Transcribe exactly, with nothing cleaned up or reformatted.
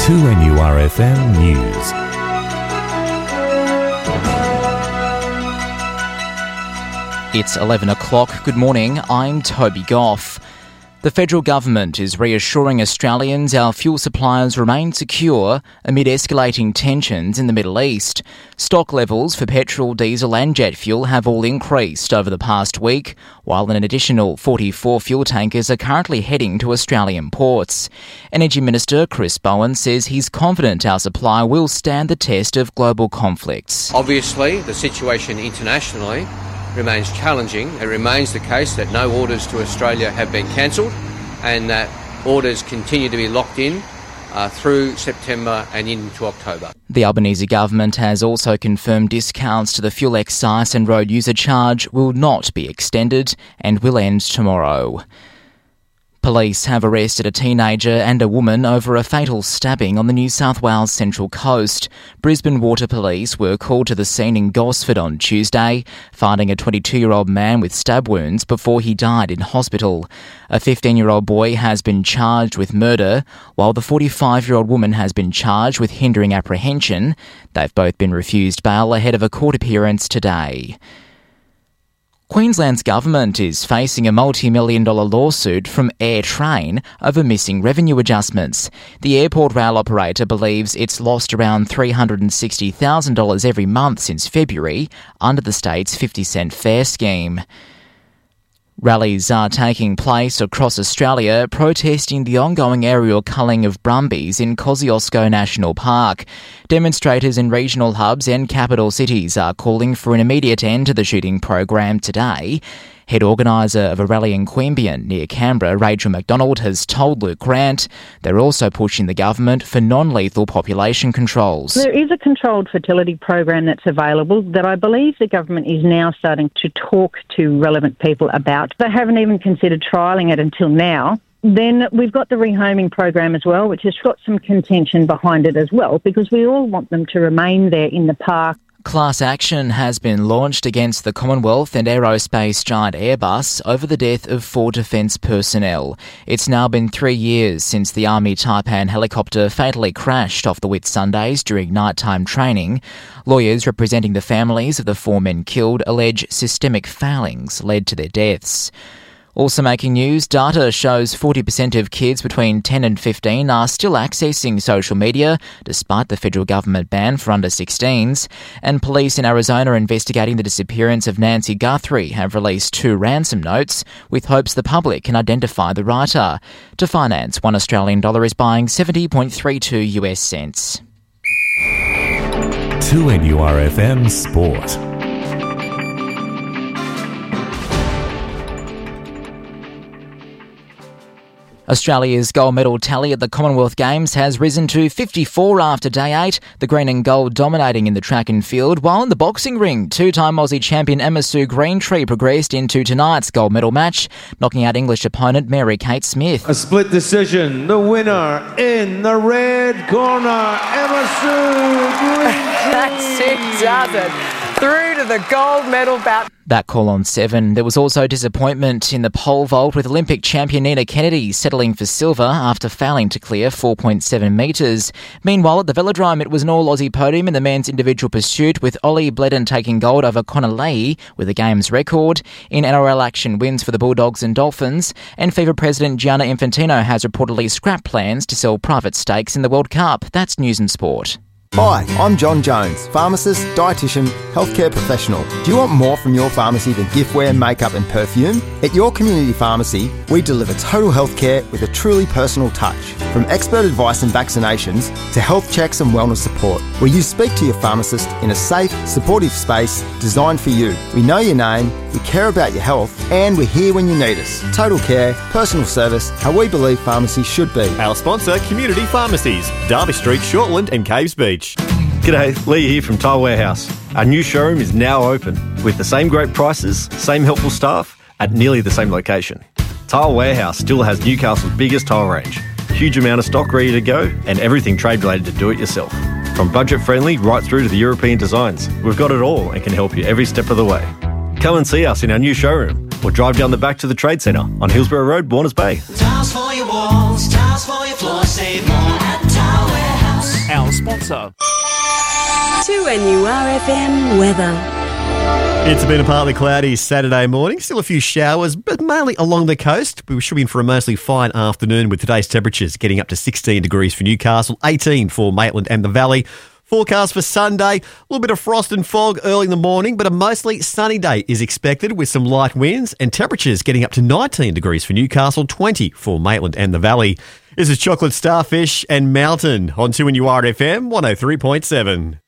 two N U R F M News. It's eleven o'clock. Good morning, I'm Toby Goff. The federal government is reassuring Australians our fuel supplies remain secure amid escalating tensions in the Middle East. Stock levels for petrol, diesel and jet fuel have all increased over the past week, while an additional forty-four fuel tankers are currently heading to Australian ports. Energy Minister Chris Bowen says he's confident our supply will stand the test of global conflicts. Obviously, the situation internationally remains challenging. It remains the case that no orders to Australia have been cancelled and that orders continue to be locked in uh, through September and into October. The Albanese government has also confirmed discounts to the fuel excise and road user charge will not be extended and will end tomorrow. Police have arrested a teenager and a woman over a fatal stabbing on the New South Wales Central Coast. Brisbane Water Police were called to the scene in Gosford on Tuesday, finding a twenty-two-year-old man with stab wounds before he died in hospital. A fifteen-year-old boy has been charged with murder, while the forty-five-year-old woman has been charged with hindering apprehension. They've both been refused bail ahead of a court appearance today. Queensland's government is facing a multi-million dollar lawsuit from AirTrain over missing revenue adjustments. The airport rail operator believes it's lost around three hundred sixty thousand dollars every month since February under the state's fifty cent fare scheme. Rallies are taking place across Australia protesting the ongoing aerial culling of brumbies in Kosciuszko National Park. Demonstrators in regional hubs and capital cities are calling for an immediate end to the shooting program today. Head organiser of a rally in Queanbeyan near Canberra, Rachel McDonald, has told Luke Grant they're also pushing the government for non-lethal population controls. There is a controlled fertility program that's available that I believe the government is now starting to talk to relevant people about. They haven't even considered trialling it until now. Then we've got the rehoming program as well, which has got some contention behind it as well, because we all want them to remain there in the park. Class action has been launched against the Commonwealth and aerospace giant Airbus over the death of four defence personnel. It's now been three years since the Army Taipan helicopter fatally crashed off the Whitsundays during nighttime training. Lawyers representing the families of the four men killed allege systemic failings led to their deaths. Also making news, data shows forty percent of kids between ten and fifteen are still accessing social media, despite the federal government ban for under sixteens. And police in Arizona investigating the disappearance of Nancy Guthrie have released two ransom notes, with hopes the public can identify the writer. To finance, one Australian dollar is buying seventy point three two US cents. two N U R F M Sport. Australia's gold medal tally at the Commonwealth Games has risen to fifty-four after day eight, the green and gold dominating in the track and field, while in the boxing ring, two-time Aussie champion Emma Sue Greentree progressed into tonight's gold medal match, knocking out English opponent Mary Kate Smith. A split decision, the winner in the red corner, Emma Sue Greentree. That's it, does it? Through to the gold medal bout. That call on seven. There was also disappointment in the pole vault, with Olympic champion Nina Kennedy settling for silver after failing to clear four point seven metres. Meanwhile, at the velodrome, it was an all-Aussie podium in the men's individual pursuit, with Ollie Bledon taking gold over Connor Leahy with a games record. In N R L action, wins for the Bulldogs and Dolphins, and FIFA President Gianni Infantino has reportedly scrapped plans to sell private stakes in the World Cup. That's News and Sport. Hi, I'm John Jones, pharmacist, dietitian, healthcare professional. Do you want more from your pharmacy than giftware, makeup and perfume? At your community pharmacy, we deliver total healthcare with a truly personal touch. From expert advice and vaccinations to health checks and wellness support, where you speak to your pharmacist in a safe, supportive space designed for you. We know your name, we care about your health, and we're here when you need us. Total care, personal service, how we believe pharmacy should be. Our sponsor, Community Pharmacies, Derby Street, Shortland and Caves Beach. G'day, Lee here from Tile Warehouse. Our new showroom is now open with the same great prices, same helpful staff at nearly the same location. Tile Warehouse still has Newcastle's biggest tile range, huge amount of stock ready to go and everything trade related to do it yourself. From budget friendly right through to the European designs, we've got it all and can help you every step of the way. Come and see us in our new showroom or drive down the back to the Trade Centre on Hillsborough Road, Warners Bay. Tiles for your walls, tiles for your floor, save more at Tile Warehouse. sponsor. two N U R F M weather. It's been a partly cloudy Saturday morning. Still a few showers, but mainly along the coast. We should be in for a mostly fine afternoon with today's temperatures getting up to sixteen degrees for Newcastle, eighteen for Maitland and the Valley. Forecast for Sunday, a little bit of frost and fog early in the morning, but a mostly sunny day is expected with some light winds and temperatures getting up to nineteen degrees for Newcastle, twenty for Maitland and the Valley. This is Chocolate Starfish and Mountain on two N U R F M one oh three point seven.